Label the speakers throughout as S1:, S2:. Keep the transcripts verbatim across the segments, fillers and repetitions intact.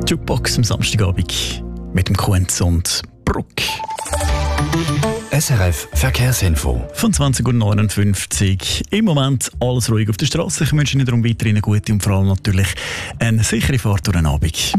S1: Jukebox am Samstagabend mit dem Kunz und Bruck.
S2: S R F Verkehrsinfo.
S1: Von zwanzig Uhr neunundfünfzig. Im Moment alles ruhig auf der Straße. Ich wünsche Ihnen darum weiterhin eine gute und vor allem natürlich eine sichere Fahrt durch den Abend.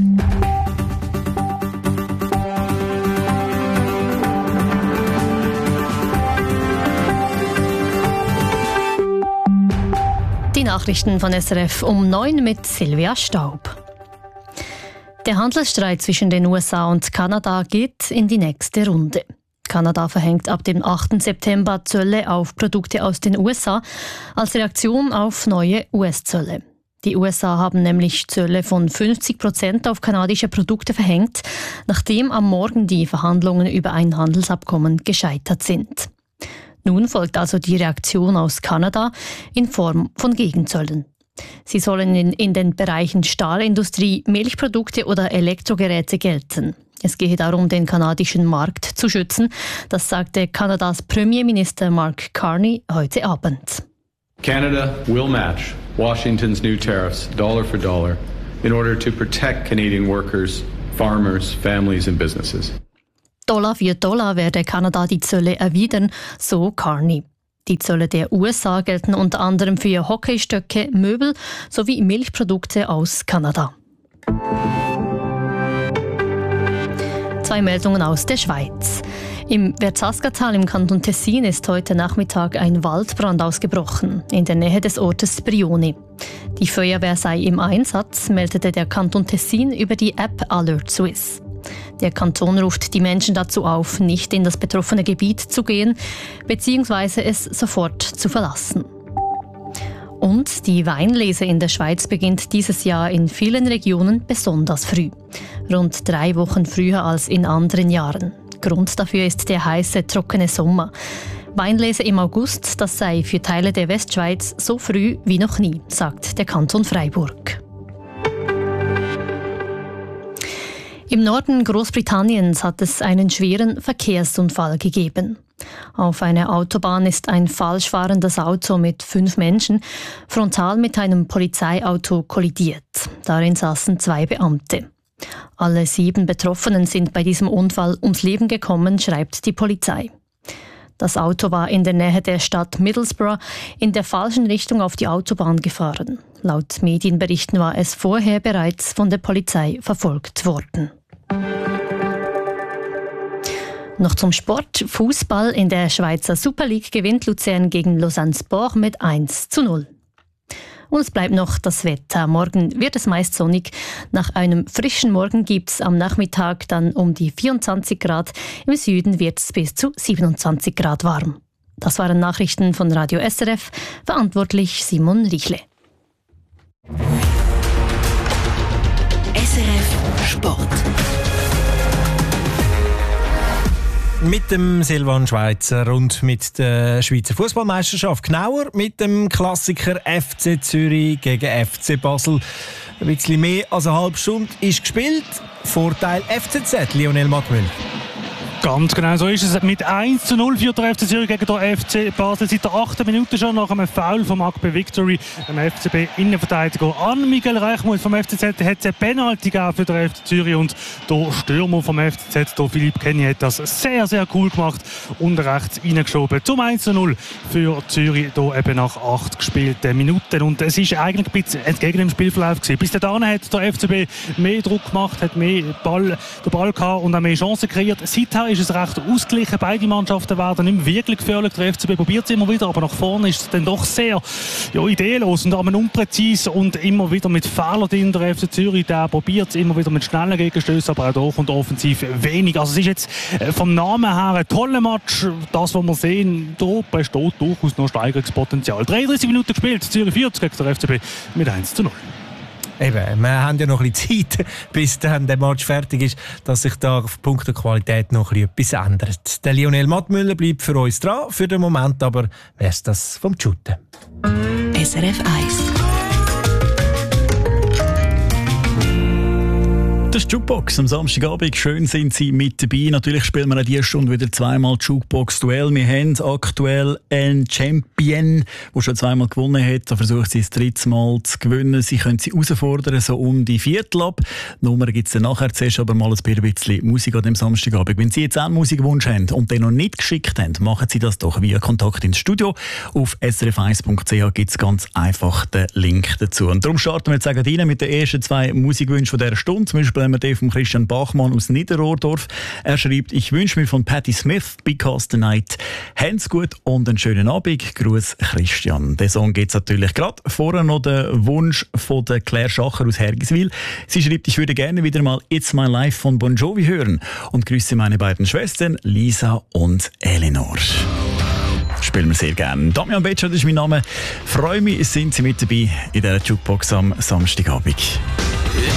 S3: Die Nachrichten von S R F um neun mit Silvia Staub. Der Handelsstreit zwischen den U S A und Kanada geht in die nächste Runde. Kanada verhängt ab dem achten September Zölle auf Produkte aus den U S A als Reaktion auf neue U S-Zölle. Die U S A haben nämlich Zölle von fünfzig Prozent auf kanadische Produkte verhängt, nachdem am Morgen die Verhandlungen über ein Handelsabkommen gescheitert sind. Nun folgt also die Reaktion aus Kanada in Form von Gegenzöllen. Sie sollen in, in den Bereichen Stahlindustrie, Milchprodukte oder Elektrogeräte gelten. Es gehe darum, den kanadischen Markt zu schützen. Das sagte Kanadas Premierminister Mark Carney heute Abend.
S4: Canada will match Washington's new tariffs dollar for dollar in order to protect Canadian workers, farmers, families and businesses.
S3: Dollar für Dollar werde Kanada die Zölle erwidern, so Carney. Die Zölle der U S A gelten unter anderem für Hockeystöcke, Möbel sowie Milchprodukte aus Kanada. Zwei Meldungen aus der Schweiz. Im Verzascatal im Kanton Tessin ist heute Nachmittag ein Waldbrand ausgebrochen, in der Nähe des Ortes Brioni. Die Feuerwehr sei im Einsatz, meldete der Kanton Tessin über die App Alert Swiss. Der Kanton ruft die Menschen dazu auf, nicht in das betroffene Gebiet zu gehen bzw. es sofort zu verlassen. Und die Weinlese in der Schweiz beginnt dieses Jahr in vielen Regionen besonders früh. Rund drei Wochen früher als in anderen Jahren. Grund dafür ist der heiße, trockene Sommer. Weinlese im August, das sei für Teile der Westschweiz so früh wie noch nie, sagt der Kanton Freiburg. Im Norden Großbritanniens hat es einen schweren Verkehrsunfall gegeben. Auf einer Autobahn ist ein falsch fahrendes Auto mit fünf Menschen frontal mit einem Polizeiauto kollidiert. Darin saßen zwei Beamte. Alle sieben Betroffenen sind bei diesem Unfall ums Leben gekommen, schreibt die Polizei. Das Auto war in der Nähe der Stadt Middlesbrough in der falschen Richtung auf die Autobahn gefahren. Laut Medienberichten war es vorher bereits von der Polizei verfolgt worden. Noch zum Sport. Fußball in der Schweizer Super League gewinnt Luzern gegen Lausanne Sport mit eins zu null. Und es bleibt noch das Wetter. Morgen wird es meist sonnig. Nach einem frischen Morgen gibt es am Nachmittag dann um die vierundzwanzig Grad. Im Süden wird es bis zu siebenundzwanzig Grad warm. Das waren Nachrichten von Radio S R F. Verantwortlich Simon Richle.
S5: S R F Sport.
S6: Mit dem Silvan Schweizer und mit der Schweizer Fußballmeisterschaft, genauer mit dem Klassiker F C Zürich gegen F C Basel. Ein bisschen mehr als eine halbe Stunde ist gespielt. Vorteil F C Z, Lionel Mattmüller.
S7: Ganz genau so ist es. Mit eins zu null führt der F C Zürich gegen den F C Basel seit der achten Minute schon nach einem Foul von Magbe Victory, dem F C B-Innenverteidiger an Miguel Reichmuth vom F C Z. Hat es eine Penalty gegeben für den F C Zürich und der Stürmer vom F C Z, der Philipp Kenny, hat das sehr, sehr cool gemacht und rechts reingeschoben. Zum eins zu null für Zürich, hier eben nach acht gespielten Minuten. Und es ist eigentlich ein bisschen entgegen dem Spielverlauf gewesen. Bis dahin hat der F C B mehr Druck gemacht, hat mehr Ball, den Ball gehabt und auch mehr Chancen kreiert. Seither ist es recht ausgeglichen. Beide Mannschaften werden nicht wirklich gefährlich. Der F C B probiert es immer wieder, aber nach vorne ist es dann doch sehr ja, ideenlos und unpräzise und immer wieder mit Fehlern drin. Der F C Zürich, der probiert es immer wieder mit schnellen Gegenstößen, aber auch da kommt offensiv wenig. Also es ist jetzt vom Namen her ein toller Match. Das, was wir sehen, da besteht durchaus noch Steigerungspotenzial. dreiunddreißig Minuten gespielt, Zürich führt gegen den F C B mit eins zu null.
S6: Eben, wir haben ja noch ein bisschen Zeit, bis dann der Match fertig ist, dass sich da auf Punkt der Qualität noch ein bisschen etwas ändert. Der Lionel Mattmüller bleibt für uns dran, für den Moment aber wäre es das vom Shooten.
S5: S R F eins.
S1: Der Jukebox am Samstagabend. Schön sind Sie mit dabei. Natürlich spielen wir an dieser Stunde wieder zweimal Jukebox-Duell. Wir haben aktuell einen Champion, der schon zweimal gewonnen hat. Da versucht sie das dritte Mal zu gewinnen. Sie können sie herausfordern, so um die Viertel ab. Die Nummer gibt es dann nachher. Zuerst aber mal ein bisschen Musik an dem Samstagabend. Wenn Sie jetzt einen Musikwunsch haben und den noch nicht geschickt haben, machen Sie das doch via Kontakt ins Studio. Auf s r f eins punkt c h gibt es ganz einfach den Link dazu. Und darum starten wir jetzt rein mit den ersten zwei Musikwünschen dieser Stunde. Zum Beispiel haben wir den von Christian Bachmann aus Niederrohrdorf. Er schreibt, ich wünsche mir von Patti Smith «Because the Night». Habt's gut und einen schönen Abend. Gruß Christian. Den Song gibt es natürlich gerade. Vorher noch der Wunsch von der Claire Schacher aus Hergiswil. Sie schreibt, ich würde gerne wieder mal «It's My Life» von Bon Jovi hören und grüße meine beiden Schwestern Lisa und Eleanor. Spielen wir sehr gerne. Damian Betscher, das ist mein Name. Freue mich, sind Sie mit dabei in dieser Jukebox am Samstagabend.